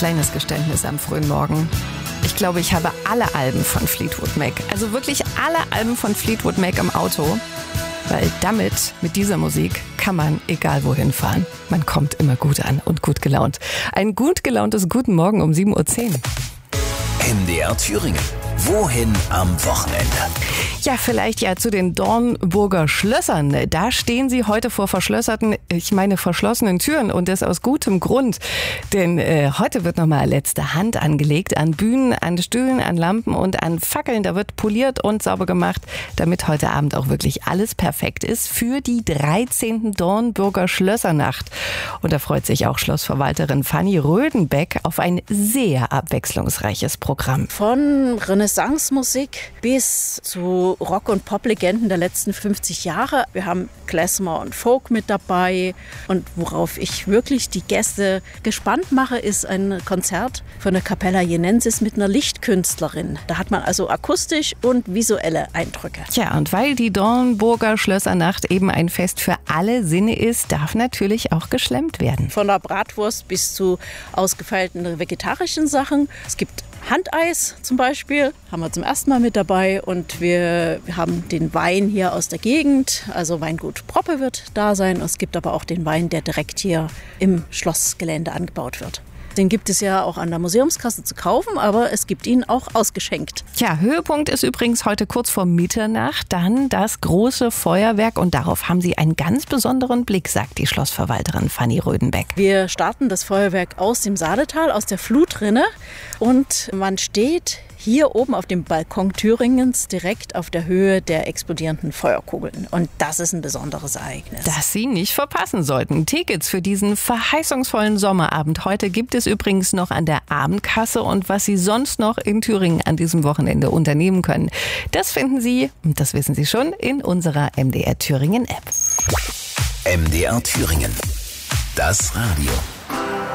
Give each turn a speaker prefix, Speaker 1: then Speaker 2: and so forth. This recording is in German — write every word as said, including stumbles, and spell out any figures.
Speaker 1: kleines Geständnis am frühen Morgen. Ich glaube, ich habe alle Alben von Fleetwood Mac, also wirklich alle Alben von Fleetwood Mac im Auto. Weil damit, mit dieser Musik, kann man egal wohin fahren. Man kommt immer gut an und gut gelaunt. Ein gut gelauntes Guten Morgen um sieben Uhr zehn.
Speaker 2: M D R Thüringen. Wohin am Wochenende?
Speaker 1: Ja, vielleicht ja zu den Dornburger Schlössern. Da stehen sie heute vor verschlösserten, ich meine verschlossenen Türen und das aus gutem Grund. Denn äh, heute wird nochmal letzte Hand angelegt an Bühnen, an Stühlen, an Lampen und an Fackeln. Da wird poliert und sauber gemacht, damit heute Abend auch wirklich alles perfekt ist für die dreizehnte Dornburger Schlössernacht. Und da freut sich auch Schlossverwalterin Fanny Rödenbeck auf ein sehr abwechslungsreiches Programm.
Speaker 3: Von Renaissance-Musik bis zu Rock- und Pop-Legenden der letzten fünfzig Jahre. Wir haben Klezmer und Folk mit dabei. Und worauf ich wirklich die Gäste gespannt mache, ist ein Konzert von der Capella Jenensis mit einer Lichtkünstlerin. Da hat man also akustisch und visuelle Eindrücke.
Speaker 1: Tja, und weil die Dornburger Schlössernacht eben ein Fest für alle Sinne ist, darf natürlich auch geschlemmt werden.
Speaker 3: Von der Bratwurst bis zu ausgefeilten vegetarischen Sachen. Es gibt Handeis zum Beispiel, haben wir zum ersten Mal mit dabei und wir haben den Wein hier aus der Gegend, also Weingut Proppe wird da sein. Es gibt aber auch den Wein, der direkt hier im Schlossgelände angebaut wird. Den gibt es ja auch an der Museumskasse zu kaufen, aber es gibt ihn auch ausgeschenkt.
Speaker 1: Tja, Höhepunkt ist übrigens heute kurz vor Mitternacht, dann das große Feuerwerk und darauf haben Sie einen ganz besonderen Blick, sagt die Schlossverwalterin Fanny Rödenbeck.
Speaker 3: Wir starten das Feuerwerk aus dem Saaletal, aus der Flutrinne und man steht hier oben auf dem Balkon Thüringens direkt auf der Höhe der explodierenden Feuerkugeln. Und das ist ein besonderes Ereignis.
Speaker 1: Das Sie nicht verpassen sollten. Tickets für diesen verheißungsvollen Sommerabend heute gibt es übrigens noch an der Abendkasse. Und was Sie sonst noch in Thüringen an diesem Wochenende unternehmen können, das finden Sie, und das wissen Sie schon, in unserer M D R Thüringen App.
Speaker 2: M D R Thüringen. Das Radio.